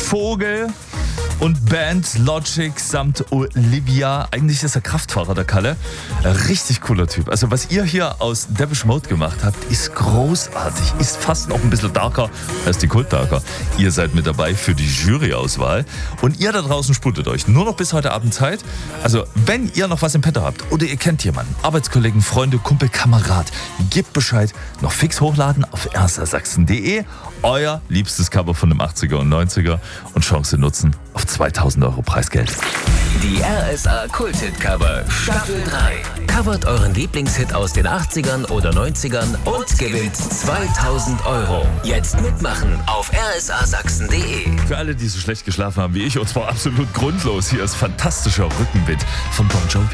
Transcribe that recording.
Vogel und Band Logic samt Olivia. Eigentlich ist er Kraftfahrer, der Kalle. Richtig cooler Typ. Also was ihr hier aus Depeche Mode gemacht habt, ist großartig. Ist fast noch ein bisschen darker als die Kult-Darker. Ihr seid mit dabei für die Juryauswahl. Und ihr da draußen sputet euch. Nur noch bis heute Abend Zeit. Also wenn ihr noch was im Petto habt oder ihr kennt jemanden, Arbeitskollegen, Freunde, Kumpel, Kamerad, gebt Bescheid. Noch fix hochladen auf rsasachsen.de. Euer liebstes Cover von den 80er und 90er und Chance nutzen auf 2000 Euro Preisgeld. Die RSA Kult-Hit-Cover Staffel 3. Covert euren Lieblingshit aus den 80ern oder 90ern und gewinnt 2000 Euro. Jetzt mitmachen auf rsasachsen.de. Für alle, die so schlecht geschlafen haben wie ich, und zwar absolut grundlos, hier ist fantastischer Rückenwind von Bon Jovi.